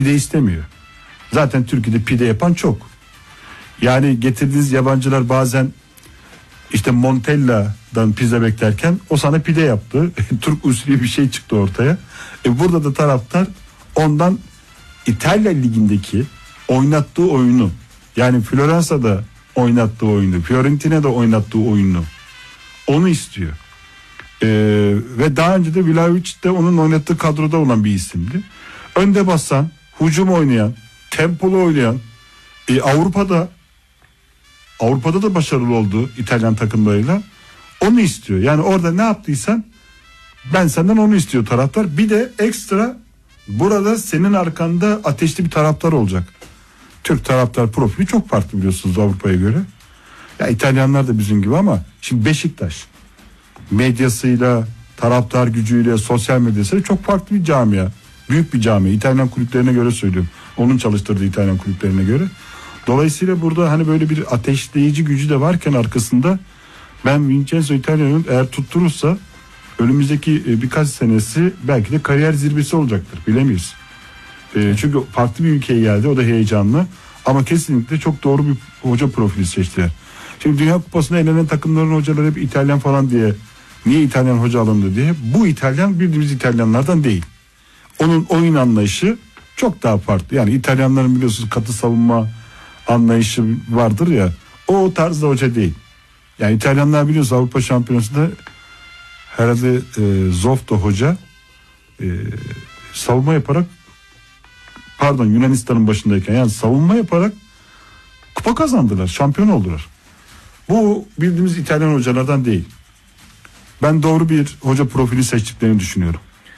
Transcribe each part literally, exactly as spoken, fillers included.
pide istemiyor. Zaten Türkiye'de pide yapan çok. Yani getirdiğiniz yabancılar bazen işte Montella'dan pizza beklerken o sana pide yaptı. Türk usulü bir şey çıktı ortaya. E burada da taraftar ondan İtalya ligindeki oynattığı oyunu, yani Floransa'da oynattığı oyunu, Fiorentina'da oynattığı oyunu, onu istiyor. Ee, ve daha önce de Vlahovic de onun oynattığı kadroda olan bir isimdi. Önde basan, hücum oynayan, tempolu oynayan, e, Avrupa'da Avrupa'da da başarılı oldu İtalyan takımlarıyla. Onu istiyor. Yani orada ne yaptıysan ben senden onu istiyor taraftar. Bir de ekstra burada senin arkanda ateşli bir taraftar olacak. Türk taraftar profili çok farklı biliyorsunuz Avrupa'ya göre. Ya İtalyanlar da bizim gibi ama şimdi Beşiktaş medyasıyla, taraftar gücüyle, sosyal medyasıyla çok farklı bir camia. Büyük bir camia. İtalyan kulüplerine göre söylüyorum. Onun çalıştırdığı İtalyan kulüplerine göre. Dolayısıyla burada hani böyle bir ateşleyici gücü de varken arkasında ben Vincenzo İtalya'nın eğer tutturursa önümüzdeki birkaç senesi belki de kariyer zirvesi olacaktır. Bilemeyiz. E, çünkü farklı bir ülkeye geldi. O da heyecanlı. Ama kesinlikle çok doğru bir hoca profili seçtiler. Şimdi Dünya Kupası'nda elenen takımların hocaları hep İtalyan falan diye. Niye İtalyan hoca alındı diye. Bu İtalyan bildiğimiz İtalyanlardan değil. Onun oyun anlayışı çok daha farklı. Yani İtalyanların biliyorsunuz katı savunma anlayışı vardır ya. O tarzda hoca değil. Yani İtalyanlar biliyorsunuz Avrupa Şampiyonası'nda herhalde e, Zofto hoca e, savunma yaparak, pardon Yunanistan'ın başındayken yani savunma yaparak kupa kazandılar. Şampiyon oldular. Bu bildiğimiz İtalyan hocalardan değil. Ben doğru bir hoca profili seçtiklerini düşünüyorum.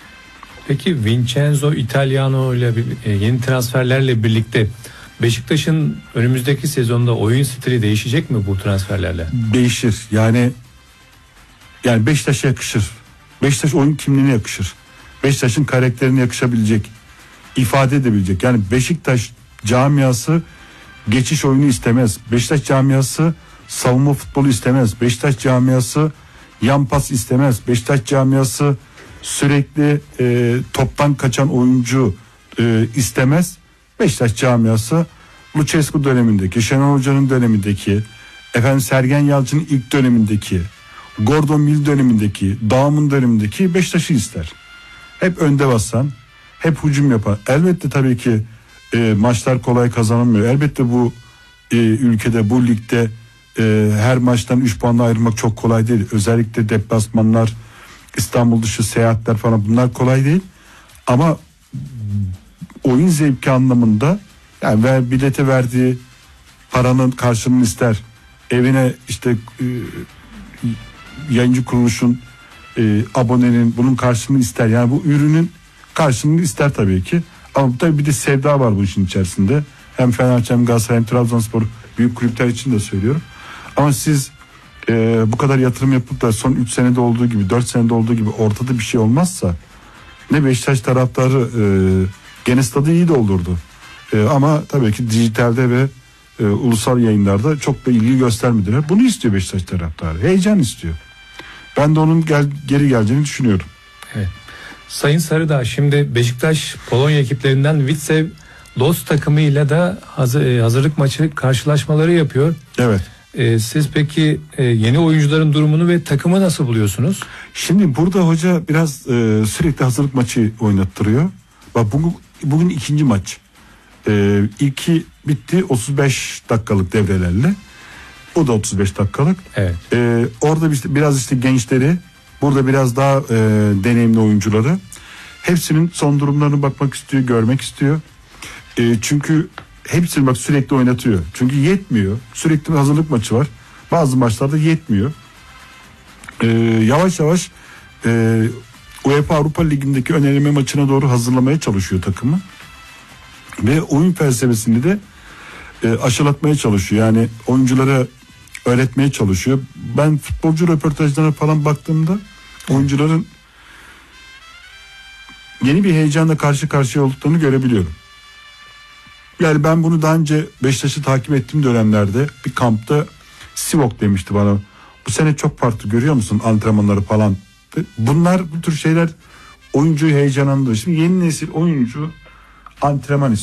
Peki Vincenzo Italiano ile yeni transferlerle birlikte Beşiktaş'ın önümüzdeki sezonda oyun stili değişecek mi bu transferlerle? Değişir. Yani yani Beşiktaş'a yakışır. Beşiktaş oyun kimliğine yakışır. Beşiktaş'ın karakterine yakışabilecek, ifade edebilecek. Yani Beşiktaş camiası geçiş oyunu istemez. Beşiktaş camiası savunma futbolu istemez. Beşiktaş camiası yan pas istemez. Beşiktaş camiası sürekli e, toptan kaçan oyuncu e, istemez. Beşiktaş camiası Lucescu dönemindeki, Şenol Hoca'nın dönemindeki, efendim Sergen Yalçın'ın ilk dönemindeki, Gordon Mill dönemindeki, Dağım'ın dönemindeki Beşiktaş'ı ister. Hep önde basan, hep hücum yapan. Elbette tabii ki e, maçlar kolay kazanılmıyor. Elbette bu e, ülkede, bu ligde e, her maçtan üç puanla ayrılmak çok kolay değil. Özellikle deplasmanlar, İstanbul dışı seyahatler falan, bunlar kolay değil. Ama oyun zevki anlamında yani ver, bilete verdiği paranın karşılığını ister. Evine işte e, yayıncı kuruluşun e, abonenin bunun karşılığını ister. Yani bu ürünün karşılığını ister tabii ki. Ama tabii bir de sevda var bu işin içerisinde. Hem Fenerbahçe hem Galatasaray hem Trabzonspor büyük kulüpler için de söylüyorum. Ama siz e, bu kadar yatırım yapıp da son üç senede olduğu gibi, dört senede olduğu gibi ortada bir şey olmazsa, ne Beşiktaş taraftarı e, gene stadı iyi doldurdu. E, ama tabii ki dijitalde ve e, ulusal yayınlarda çok da ilgi göstermediler. Bunu istiyor Beşiktaş taraftarı. Heyecan istiyor. Ben de onun gel, geri geleceğini düşünüyorum. Evet. Sayın Sarıdağ, şimdi Beşiktaş Polonya ekiplerinden Widzew Łódź takımıyla da hazır, hazırlık maçı karşılaşmaları yapıyor. Evet. Ee, siz peki e, yeni oyuncuların durumunu ve takımı nasıl buluyorsunuz? Şimdi burada hoca biraz e, sürekli hazırlık maçı oynattırıyor. Bak bugün, bugün ikinci maç. E, ilki bitti otuz beş dakikalık devrelerle. O da otuz beş dakikalık. Evet. E, orada işte biraz işte gençleri, burada biraz daha e, deneyimli oyuncuları. Hepsinin son durumlarına bakmak istiyor, görmek istiyor. E, çünkü hepsini bak sürekli oynatıyor. Çünkü yetmiyor. Sürekli bir hazırlık maçı var. Bazı maçlarda yetmiyor. Ee, yavaş yavaş e, UEFA Avrupa Ligi'ndeki ön eleme maçına doğru hazırlamaya çalışıyor takımı. Ve oyun felsefesini de e, aşılatmaya çalışıyor. Yani oyunculara öğretmeye çalışıyor. Ben futbolcu röportajlarına falan baktığımda oyuncuların yeni bir heyecanla karşı karşıya olduklarını görebiliyorum. Yani ben bunu daha önce Beşiktaş'ı takip ettiğim dönemlerde bir kampta Sivok demişti bana. Bu sene çok farklı, görüyor musun antrenmanları falan. Bunlar, bu tür şeyler oyuncuyu heyecanlandırıyor. Şimdi yeni nesil oyuncu antrenman